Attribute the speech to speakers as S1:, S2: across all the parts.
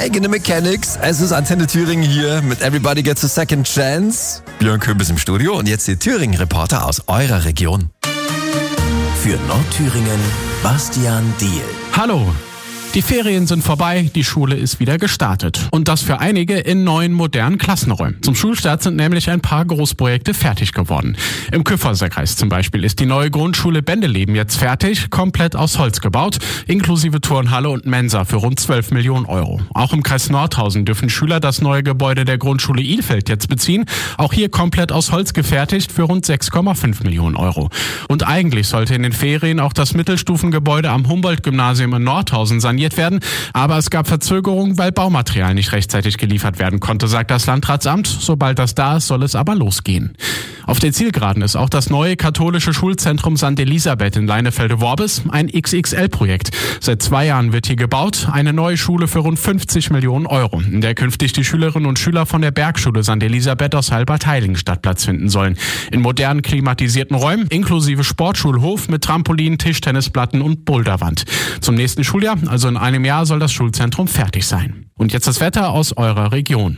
S1: eigene Mechanics. Es ist Antenne Thüringen hier mit Everybody Gets a Second Chance. Björn Köbis im Studio und jetzt die Thüringen-Reporter aus eurer Region.
S2: Für Nordthüringen, Bastian Diehl.
S3: Hallo! Die Ferien sind vorbei, die Schule ist wieder gestartet. Und das für einige in neuen, modernen Klassenräumen. Zum Schulstart sind nämlich ein paar Großprojekte fertig geworden. Im Kyffhäuserkreis zum Beispiel ist die neue Grundschule Bendeleben jetzt fertig, komplett aus Holz gebaut, inklusive Turnhalle und Mensa für rund 12 Millionen Euro. Auch im Kreis Nordhausen dürfen Schüler das neue Gebäude der Grundschule Ilfeld jetzt beziehen. Auch hier komplett aus Holz gefertigt für rund 6,5 Millionen Euro. Und eigentlich sollte in den Ferien auch das Mittelstufengebäude am Humboldt-Gymnasium in Nordhausen saniert werden, aber es gab Verzögerungen, weil Baumaterial nicht rechtzeitig geliefert werden konnte, sagt das Landratsamt. Sobald das da ist, soll es aber losgehen. Auf der Zielgeraden ist auch das neue katholische Schulzentrum St. Elisabeth in Leinefelde-Worbis, ein XXL-Projekt. Seit 2 Jahren wird hier gebaut, eine neue Schule für rund 50 Millionen Euro, in der künftig die Schülerinnen und Schüler von der Bergschule St. Elisabeth aus Halbertheiligenstadt Platz finden sollen. In modernen, klimatisierten Räumen, inklusive Sportschulhof mit Trampolin, Tischtennisplatten und Boulderwand. Zum nächsten Schuljahr, also in einem Jahr, soll das Schulzentrum fertig sein. Und jetzt das Wetter aus eurer Region.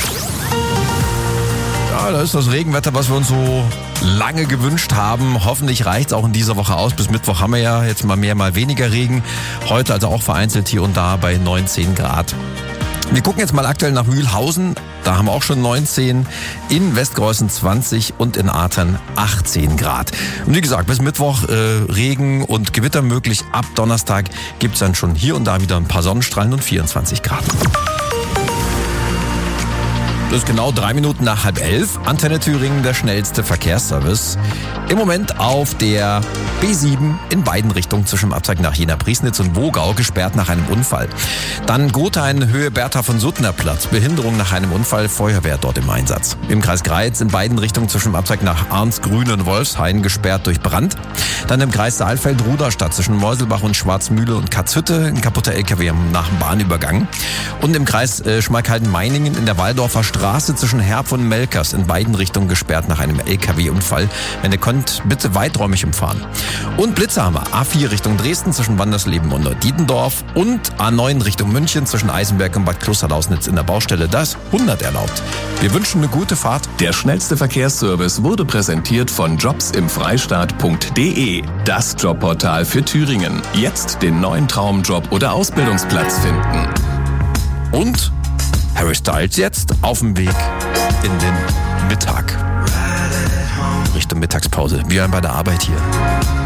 S1: Ja, da ist das Regenwetter, was wir uns so lange gewünscht haben. Hoffentlich reicht es auch in dieser Woche aus. Bis Mittwoch haben wir ja jetzt mal mehr, mal weniger Regen. Heute also auch vereinzelt hier und da bei 19 Grad. Wir gucken jetzt mal aktuell nach Mühlhausen. Da haben wir auch schon 19, in Westgreußen 20 und in Artern 18 Grad. Und wie gesagt, bis Mittwoch Regen und Gewitter möglich. Ab Donnerstag gibt es dann schon hier und da wieder ein paar Sonnenstrahlen und 24 Grad. Das ist genau 3 Minuten nach 10:30. Antenne Thüringen, der schnellste Verkehrsservice. Im Moment auf der B7 in beiden Richtungen zwischen dem Abzweig nach Jena-Priesnitz und Wogau gesperrt nach einem Unfall. Dann Gothein, Höhe Bertha von Suttner Platz. Behinderung nach einem Unfall, Feuerwehr dort im Einsatz. Im Kreis Greiz in beiden Richtungen zwischen dem Abzweig nach Arnsgrün und Wolfshain gesperrt durch Brand. Dann im Kreis Saalfeld-Ruderstadt zwischen Meuselbach und Schwarzmühle und Katzhütte ein kaputter LKW nach dem Bahnübergang. Und im Kreis Schmalkalden-Meiningen in der Waldorfer Straße zwischen Herb und Melkers in beiden Richtungen gesperrt nach einem LKW-Unfall. Wenn ihr könnt, bitte weiträumig umfahren. Und Blitze haben wir. A4 Richtung Dresden zwischen Wandersleben und Neu-Dietendorf und A9 Richtung München zwischen Eisenberg und Bad Klosterlausnitz in der Baustelle. Da ist 100 erlaubt. Wir wünschen eine gute Fahrt.
S2: Der schnellste Verkehrsservice wurde präsentiert von jobsimfreistaat.de. Das Jobportal für Thüringen. Jetzt den neuen Traumjob oder Ausbildungsplatz finden.
S1: Und Harry Styles jetzt auf dem Weg in den Mittag. Richtung Mittagspause. Wir bei der Arbeit hier.